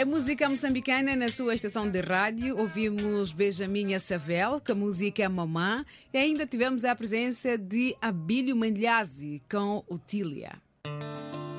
A música moçambicana na sua estação de rádio. Ouvimos Benjamin Savel com a música Mamã e ainda tivemos a presença de Abílio Mandlhazi com Otília.